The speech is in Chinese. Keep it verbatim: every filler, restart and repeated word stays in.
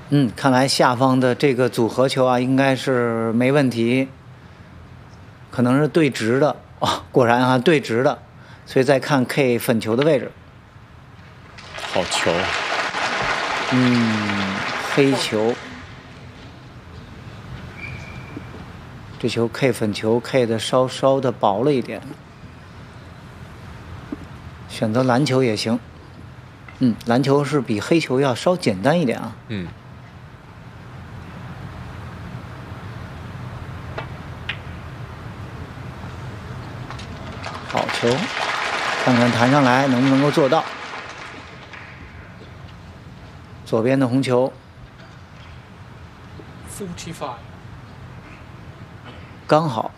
嗯，看来下方的这个组合球啊，应该是没问题，可能是对直的哦，果然啊，对直的，所以再看 K 粉球的位置。 好球。 嗯，黑球，这球 K 粉球 K 的稍稍的薄了一点，选择蓝球也行。嗯，蓝球是比黑球要稍简单一点啊。 嗯。 好球，看看弹上来能不能够做到。左边的红球，刚好。